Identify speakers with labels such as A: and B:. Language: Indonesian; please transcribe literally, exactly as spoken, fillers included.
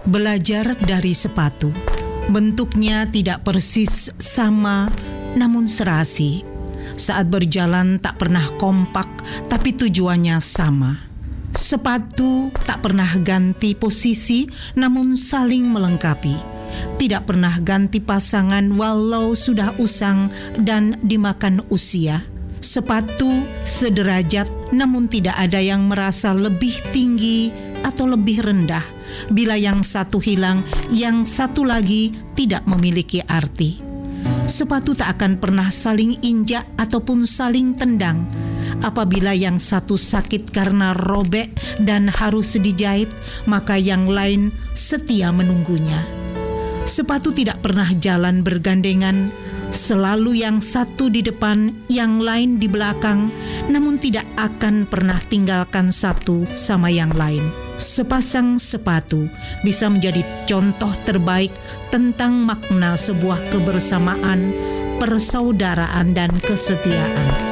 A: Belajar dari sepatu. Bentuknya tidak persis sama, namun serasi. Saat berjalan tak pernah kompak, tapi tujuannya sama. Sepatu tak pernah ganti posisi, namun saling melengkapi. Tidak pernah ganti pasangan walau sudah usang dan dimakan usia. Sepatu sederajat, namun tidak ada yang merasa lebih tinggi atau lebih rendah. Bila yang satu hilang, yang satu lagi tidak memiliki arti. Sepatu tak akan pernah saling injak ataupun saling tendang. Apabila yang satu sakit karena robek dan harus dijahit, maka yang lain setia menunggunya. Sepatu tidak pernah jalan bergandengan, selalu yang satu di depan, yang lain di belakang, namun tidak akan pernah tinggalkan satu sama yang lain. Sepasang sepatu bisa menjadi contoh terbaik tentang makna sebuah kebersamaan, persaudaraan, dan kesetiaan.